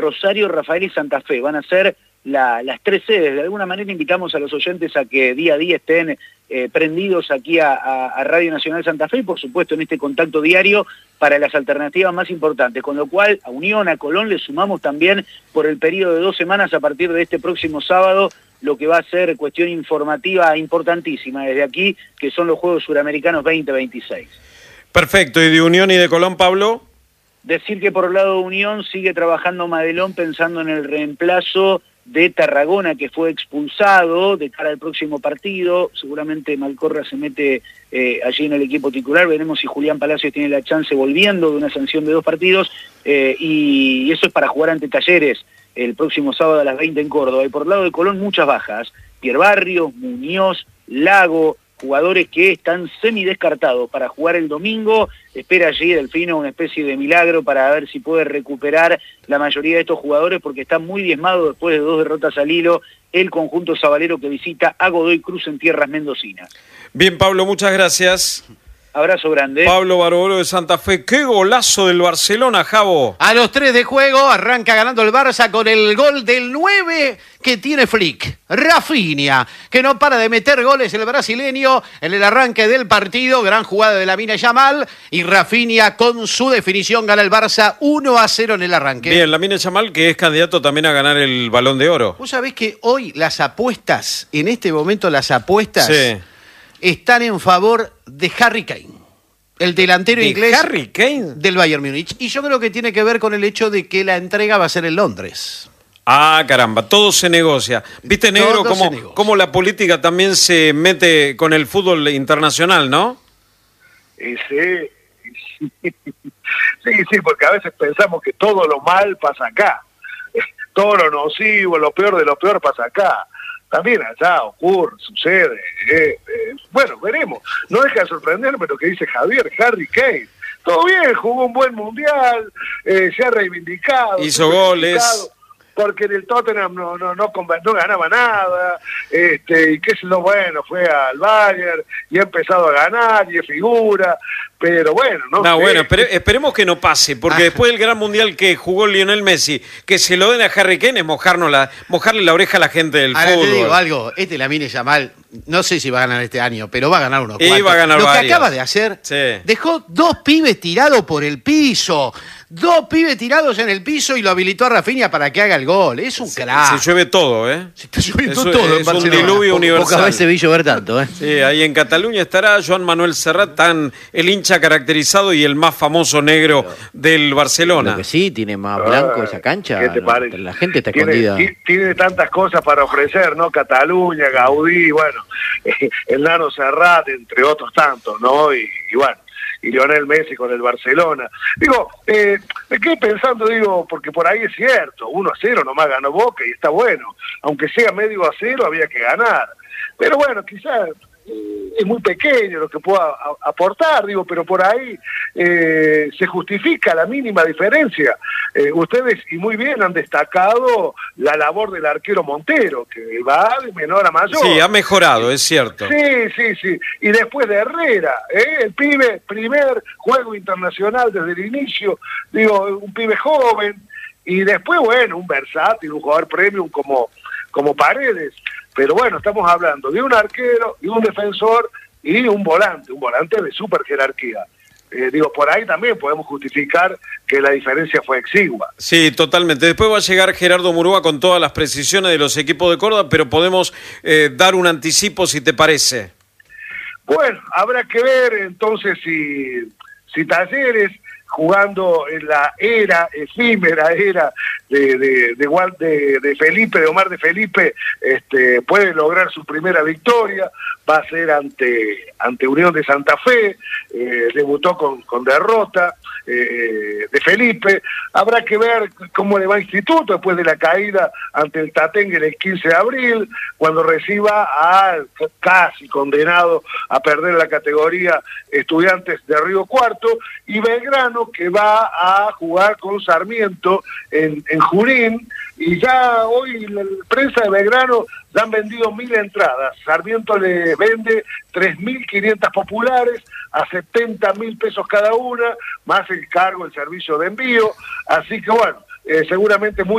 Rosario, Rafael y Santa Fe. Van a ser las tres sedes. De alguna manera invitamos a los oyentes a que día a día estén prendidos aquí a Radio Nacional Santa Fe y por supuesto en este contacto diario para las alternativas más importantes, con lo cual a Unión, a Colón le sumamos también por el periodo de 2 semanas a partir de este próximo sábado lo que va a ser cuestión informativa importantísima desde aquí, que son los Juegos Suramericanos 2026. Perfecto, ¿y de Unión y de Colón, Pablo? Decir que por el lado de Unión sigue trabajando Madelón pensando en el reemplazo de Tarragona, que fue expulsado de cara al próximo partido. Seguramente Malcorra se mete allí en el equipo titular. Veremos si Julián Palacios tiene la chance volviendo de una sanción de 2 partidos. Y eso es para jugar ante Talleres el próximo sábado a las 20 en Córdoba. Y por el lado de Colón, muchas bajas. Pierre Barrios, Muñoz, Lago, jugadores que están semidescartados para jugar el domingo. Espera allí Delfino una especie de milagro para ver si puede recuperar la mayoría de estos jugadores, porque está muy diezmado después de 2 derrotas al hilo el conjunto sabalero que visita a Godoy Cruz en tierras mendocinas. Bien, Pablo, muchas gracias. Abrazo grande. Pablo Barbolo de Santa Fe. ¡Qué golazo del Barcelona, Javo! A los 3 de juego arranca ganando el Barça con el gol del 9 que tiene Flick. Rafinha, que no para de meter goles el brasileño en el arranque del partido. Gran jugada de Lamine Yamal. Y Rafinha con su definición gana el Barça 1-0 en el arranque. Bien, Lamine Yamal, que es candidato también a ganar el Balón de Oro. Vos sabés que hoy las apuestas, en este momento las apuestas... Sí. Están en favor de Harry Kane, el delantero inglés Harry Kane del Bayern Múnich. Y yo creo que tiene que ver con el hecho de que la entrega va a ser en Londres. Ah, caramba, todo se negocia. ¿Viste, negro, cómo la política también se mete con el fútbol internacional, no? Sí, porque a veces pensamos que todo lo mal pasa acá. Todo lo nocivo, lo peor de lo peor pasa acá. También allá ocurre, sucede. Bueno, veremos. No deja de sorprenderme lo que dice Javier, Harry Kane. Todo bien, jugó un buen mundial, se ha reivindicado. Hizo goles. Porque en el Tottenham no ganaba nada, y qué sé yo, bueno, fue al Bayern y ha empezado a ganar y es figura, pero bueno, no sé. Bueno, esperemos que no pase, porque después del gran mundial que jugó Lionel Messi, que se lo den a Harry Kane es mojarle la oreja a la gente del fútbol. Ahora te digo algo, Lamine Yamal, no sé si va a ganar este año, pero va a ganar unos cuantos. Va a ganar lo varios. que acaba de hacer, sí. Dejó 2 pibes tirados por el piso. 2 pibes tirados en el piso y lo habilitó a Rafinha para que haga el gol. Es un crack. Se llueve todo, ¿eh? Se está lloviendo todo en Barcelona. Es un diluvio universal. Pocas veces vi llover tanto, ¿eh? Sí, ahí en Cataluña estará Joan Manuel Serrat, el hincha caracterizado y el más famoso negro del Barcelona. Lo que sí, tiene más blanco esa cancha. ¿Qué te parece? La gente está escondida. Tiene tantas cosas para ofrecer, ¿no? Cataluña, Gaudí, bueno, el Nano Serrat, entre otros tantos, ¿no? Y bueno. Y Lionel Messi con el Barcelona. Digo, me quedé pensando, porque por ahí es cierto, 1-0 nomás ganó Boca y está bueno. Aunque sea medio a 0, había que ganar. Pero bueno, quizás es muy pequeño lo que pueda aportar, pero por ahí se justifica la mínima diferencia. Ustedes, y muy bien, han destacado la labor del arquero Montero, que va de menor a mayor. Sí, ha mejorado, es cierto. Sí. Y después de Herrera, el pibe, primer juego internacional desde el inicio, un pibe joven, y después, bueno, un versátil, un jugador premium como Paredes. Pero bueno, estamos hablando de un arquero y un defensor y un volante de super jerarquía. Por ahí también podemos justificar que la diferencia fue exigua. Sí, totalmente. Después va a llegar Gerardo Murúa con todas las precisiones de los equipos de Córdoba, pero podemos dar un anticipo si te parece. Bueno, habrá que ver entonces si Talleres, jugando en la efímera era de Felipe, de Omar de Felipe, puede lograr su primera victoria. Va a ser ante Unión de Santa Fe, debutó con derrota de Felipe. Habrá que ver cómo le va a Instituto después de la caída ante el Tatengue el 15 de abril, cuando reciba al casi condenado a perder la categoría Estudiantes de Río Cuarto, y Belgrano, que va a jugar con Sarmiento en Junín. Y ya hoy la prensa de Belgrano ya han vendido 1.000 entradas. Sarmiento le vende 3.500 populares a 70.000 pesos cada una, más el cargo, el servicio de envío. Así que bueno, seguramente